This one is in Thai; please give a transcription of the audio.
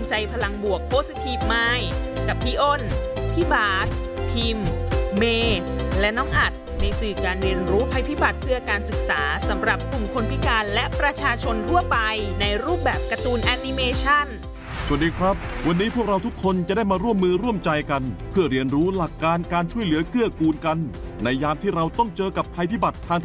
ใจพลังบวก Positive Mind กับพี่อ้น พี่บาสพิมพ์ เมย์และน้องอัดในสื่อการเรียนรู้ภัยพิบัติเพื่อการศึกษาสำหรับกลุ่มคนพิการและประชาชนทั่วไปในรูปแบบการ์ตูนแอนิเมชันสวัสดีครับวันนี้พวกเราทุกคนจะได้มาร่วมมือร่วมใจกันเพื่อเรียนรู้หลักการการช่วยเหลือเกื้อกูลกันในยามที่เราต้องเจอกับภัยพิบัติทาง